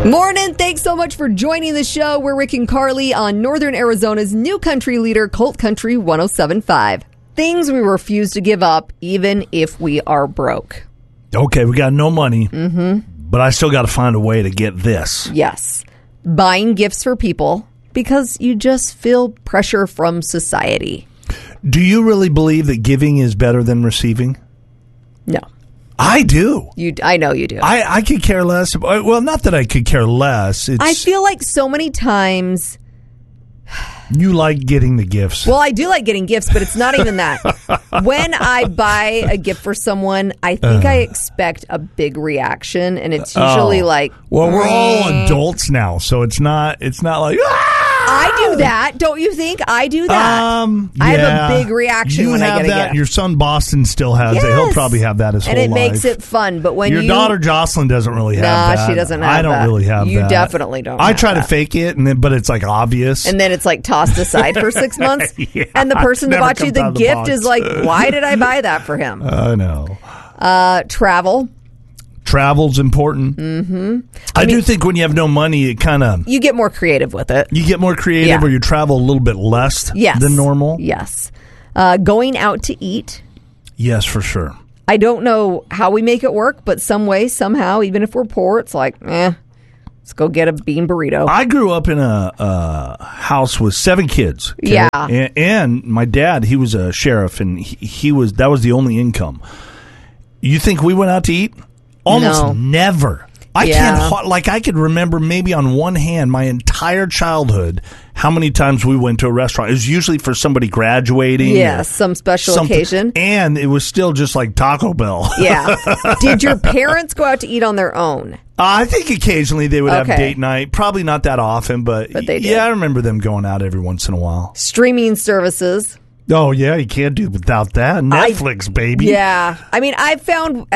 Morning. Thanks so much for joining the show. We're Rick and Carly on Northern Arizona's new country leader, Colt Country 107.5. Things we refuse to give up, even if we are broke. Okay, we got no money, but I still got to find a way to get this. Yes. Buying gifts for people because you just feel pressure from society. Do you really believe that giving is better than receiving? No. I do. I know you do. I could care less. Well, not that I could care less. I feel like so many times... You like getting the gifts. Well, I do like getting gifts, but it's not even that. When I buy a gift for someone, I think I expect a big reaction, and it's usually like... Well, we're all adults now, so it's not like... I do that. Don't you think? I do that. I have a big reaction when I get a gift. Your son Boston still has it. He'll probably have that his whole life. And it makes it fun. But when your daughter Jocelyn doesn't really have that. No, she doesn't have that. I don't really have that. You definitely don't. I try to fake it, but it's like obvious. And then it's like tossed aside for 6 months. And the person that bought you the gift is like, why did I buy that for him? I know. Travel. Travel's important. Mm-hmm. I do think when you have no money, it kind of... You get more creative with it. You get more creative or you travel a little bit less than normal. Yes. Going out to eat. Yes, for sure. I don't know how we make it work, but some way, somehow, even if we're poor, it's like, let's go get a bean burrito. I grew up in a house with 7 kids. Okay? Yeah. And my dad, he was a sheriff, and that was the only income. You think we went out to eat? Almost never. I could remember maybe on one hand my entire childhood how many times we went to a restaurant. It was usually for somebody graduating. Yeah, some special occasion. And it was still just like Taco Bell. Yeah. Did your parents go out to eat on their own? I think occasionally they would have date night. Probably not that often, but they did. Yeah, I remember them going out every once in a while. Streaming services. Oh, yeah, you can't do without that. Netflix, baby. Yeah. I mean, I've found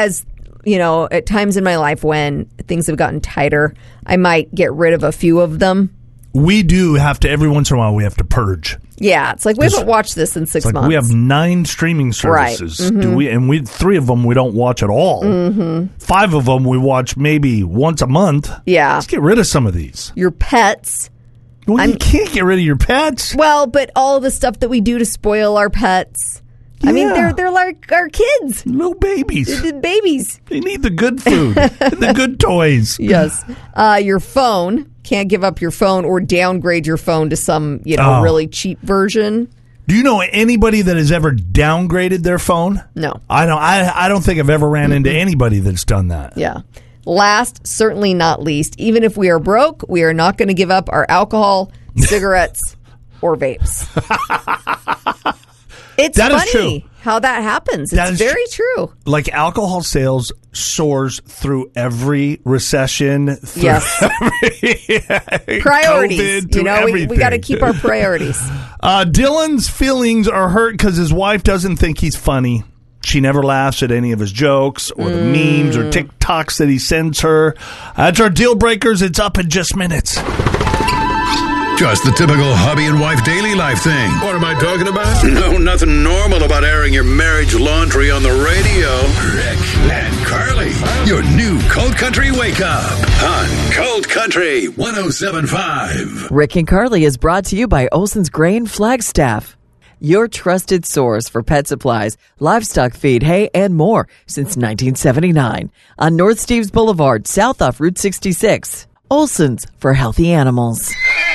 at times in my life when things have gotten tighter, I might get rid of a few of them. We do have to, every once in a while, we have to purge. Yeah, it's like we haven't watched this in 6 months. We have 9 streaming services. Right. Mm-hmm. And 3 of them we don't watch at all. Mm-hmm. 5 of them we watch maybe once a month. Yeah. Let's get rid of some of these. Your pets. Well, you can't get rid of your pets. Well, but all the stuff that we do to spoil our pets. I mean, they're like our kids. Little babies. They're babies. They need the good food and the good toys. Yes. Your phone. Can't give up your phone or downgrade your phone to some, really cheap version. Do you know anybody that has ever downgraded their phone? No. I don't think I've ever ran into anybody that's done that. Yeah. Last, certainly not least, even if we are broke, we are not going to give up our alcohol, cigarettes, or vapes. It's funny how that happens. It's very true. Like alcohol sales soars through every recession. Yes. Priorities. COVID, we got to keep our priorities. Dylan's feelings are hurt because his wife doesn't think he's funny. She never laughs at any of his jokes or the memes or TikToks that he sends her. That's our deal breakers. It's up in just minutes. Just the typical hubby and wife daily life thing. What am I talking about? No, nothing normal about airing your marriage laundry on the radio. Rick and Carly, your new Colt Country Wake Up on Colt Country 107.5. Rick and Carly is brought to you by Olson's Grain Flagstaff, your trusted source for pet supplies, livestock feed, hay, and more since 1979 on North Steves Boulevard, south off Route 66. Olson's for healthy animals.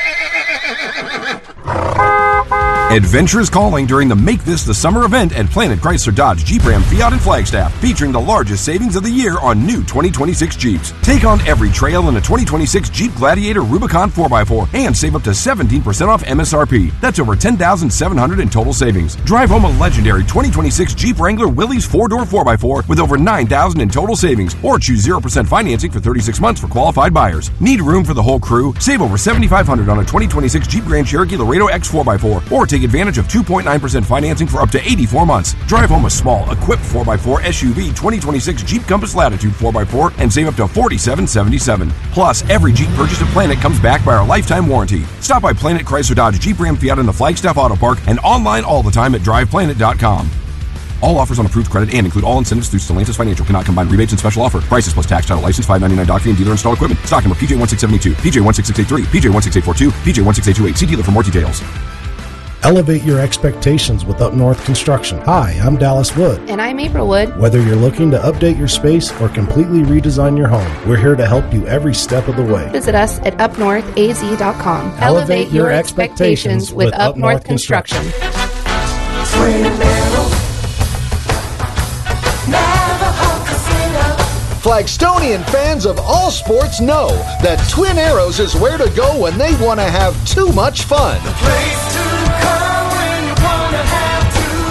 Adventure is calling during the Make This the Summer event at Planet Chrysler Dodge Jeep Ram Fiat and Flagstaff, featuring the largest savings of the year on new 2026 Jeeps. Take on every trail in a 2026 Jeep Gladiator Rubicon 4x4 and save up to 17% off MSRP. That's over $10,700 in total savings. Drive home a legendary 2026 Jeep Wrangler Willys 4-door 4x4 with over $9,000 in total savings, or choose 0% financing for 36 months for qualified buyers. Need room for the whole crew? Save over $7,500 on a 2026 Jeep Grand Cherokee Laredo X 4x4, or take advantage of 2.9% financing for up to 84 months. Drive home a small, equipped 4x4 SUV 2026 Jeep Compass Latitude 4x4 and save up to $47.77. Plus, every Jeep purchased at Planet comes back by our lifetime warranty. Stop by Planet Chrysler Dodge Jeep Ram Fiat in the Flagstaff Auto Park and online all the time at driveplanet.com. All offers on approved credit and include all incentives through Stellantis Financial. Cannot combine rebates and special offer. Prices plus tax, title, license, $5.99 doc fee, and dealer install equipment. Stock number PJ16872, PJ16683, PJ16842, PJ16828. See dealer for more details. Elevate your expectations with Up North Construction. Hi, I'm Dallas Wood. And I'm April Wood. Whether you're looking to update your space or completely redesign your home, we're here to help you every step of the way. Visit us at upnorthaz.com. Elevate your expectations with Up North Construction. Flagstonian fans of all sports know that Twin Arrows is where to go when they want to have too much fun. The place to come when you want to have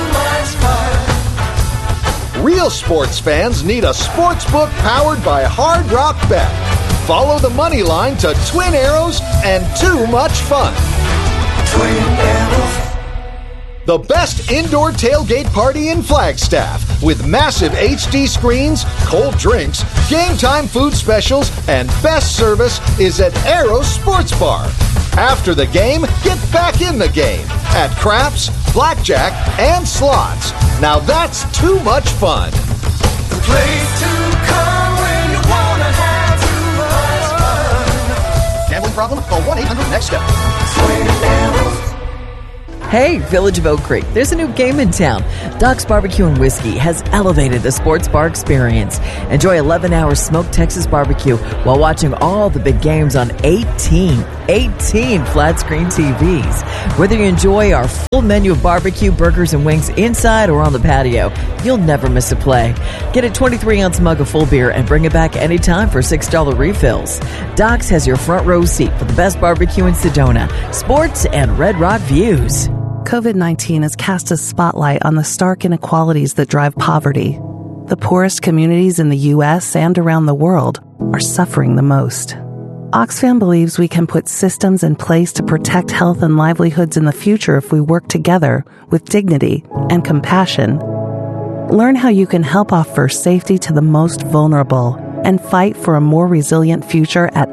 too much fun. Real sports fans need a sports book powered by Hard Rock Bet. Follow the money line to Twin Arrows and too much fun. Twin Arrows. The best indoor tailgate party in Flagstaff with massive HD screens, cold drinks, game time food specials, and best service is at Arrows Sports Bar. After the game, get back in the game at craps, blackjack, and slots. Now that's too much fun. The place to come when you want to have too much fun. Gambling problem? Call 1-800-NEXT-STEP. Twin Arrows. Hey, Village of Oak Creek, there's a new game in town. Doc's Barbecue and Whiskey has elevated the sports bar experience. Enjoy 11-hour smoked Texas barbecue while watching all the big games on 18 flat screen TVs. Whether you enjoy our full menu of barbecue, burgers, and wings inside or on the patio, you'll never miss a play. Get a 23-ounce mug of full beer and bring it back anytime for $6 refills. Doc's has your front row seat for the best barbecue in Sedona, sports, and Red Rock views. COVID-19 has cast a spotlight on the stark inequalities that drive poverty. The poorest communities in the U.S. and around the world are suffering the most. Oxfam believes we can put systems in place to protect health and livelihoods in the future if we work together with dignity and compassion. Learn how you can help offer safety to the most vulnerable and fight for a more resilient future at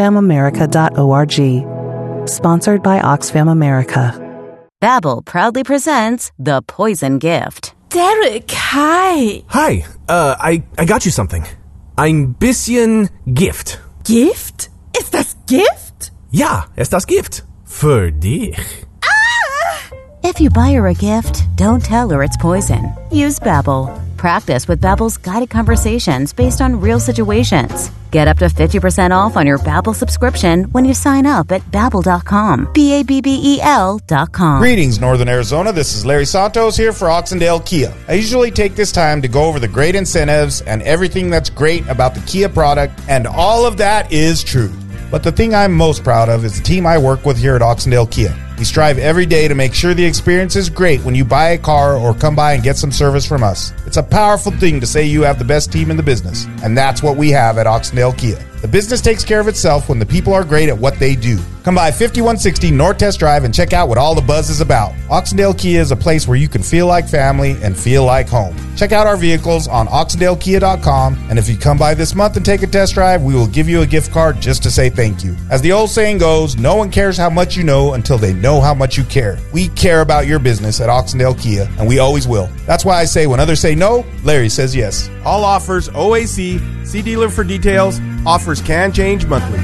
oxfamamerica.org. Sponsored by Oxfam America. Babbel proudly presents The Poison Gift. Derek, hi. Hi, I got you something. Ein bisschen Gift. Gift? Ist das Gift? Ja, ist das Gift. Für dich. Ah! If you buy her a gift, don't tell her it's poison. Use Babbel. Practice with Babbel's guided conversations based on real situations. Get up to 50% off on your Babbel subscription when you sign up at Babbel.com. Babbel.com. Greetings, Northern Arizona. This is Larry Santos here for Oxendale Kia. I usually take this time to go over the great incentives and everything that's great about the Kia product, and all of that is true. But the thing I'm most proud of is the team I work with here at Oxendale Kia. We strive every day to make sure the experience is great when you buy a car or come by and get some service from us. It's a powerful thing to say you have the best team in the business, and that's what we have at Oxendale Kia. The business takes care of itself when the people are great at what they do. Come by 5160 North Test Drive and check out what all the buzz is about. Oxendale Kia is a place where you can feel like family and feel like home. Check out our vehicles on oxendalekia.com, and if you come by this month and take a test drive, we will give you a gift card just to say thank you. As the old saying goes, no one cares how much you know until they know how much you care. We care about your business at Oxendale Kia, and we always will. That's why I say when others say no, Larry says yes. All offers OAC. See dealer for details. Offers can change monthly.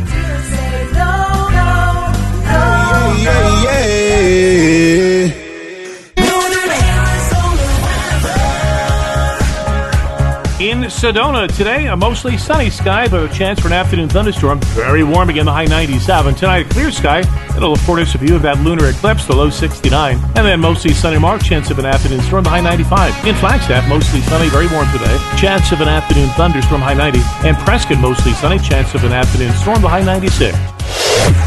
In Sedona today, a mostly sunny sky, but a chance for an afternoon thunderstorm. Very warm again, the high 97. Tonight, a clear sky. It'll afford us a view of that lunar eclipse, the low 69. And then mostly sunny tomorrow, chance of an afternoon storm, the high 95. In Flagstaff, mostly sunny, very warm today. Chance of an afternoon thunderstorm, high 90. And Prescott, mostly sunny, chance of an afternoon storm, the high 96.